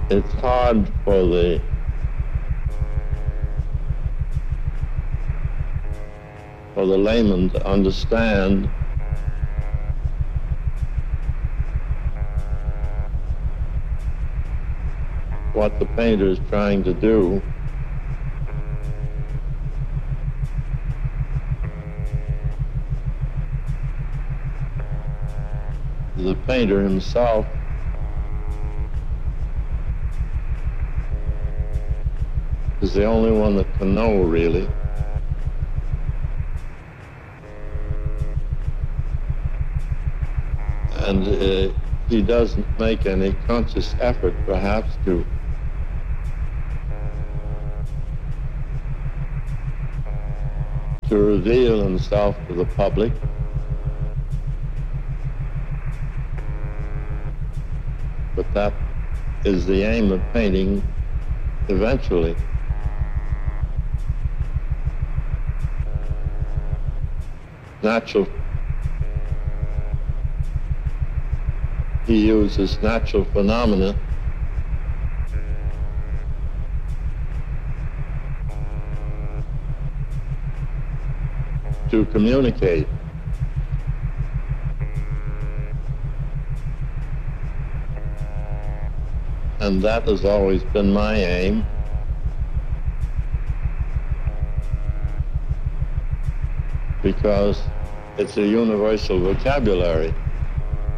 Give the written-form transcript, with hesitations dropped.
it's hard for the layman to understand what the painter is trying to do. The painter himself is the only one that can know, really. And he doesn't make any conscious effort, perhaps, to reveal himself to the public. But that is the aim of painting eventually. He uses natural phenomena to communicate. And that has always been my aim. Because it's a universal vocabulary.